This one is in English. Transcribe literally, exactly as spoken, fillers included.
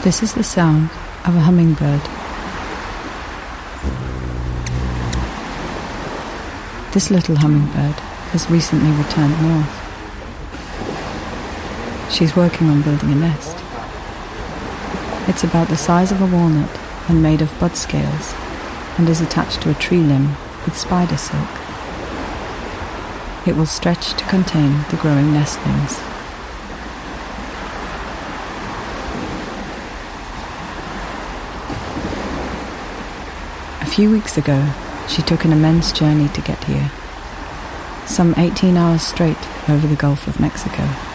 This is the sound of a hummingbird. This little hummingbird has recently returned north. She's working on building a nest. It's about the size of a walnut and made of bud scales, and is attached to a tree limb with spider silk. It will stretch to contain the growing nestlings. A few weeks ago, she took an immense journey to get here. Some eighteen hours straight over the Gulf of Mexico.